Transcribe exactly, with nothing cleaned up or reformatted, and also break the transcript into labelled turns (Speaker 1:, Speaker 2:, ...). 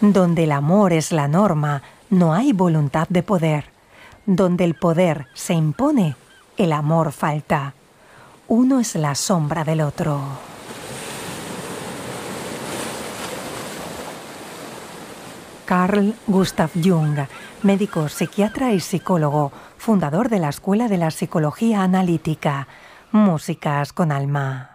Speaker 1: Donde el amor es la norma, no hay voluntad de poder. Donde el poder se impone, el amor falta. Uno es la sombra del otro. Carl Gustav Jung, médico, psiquiatra y psicólogo, fundador de la Escuela de la Psicología Analítica. Músicas con alma.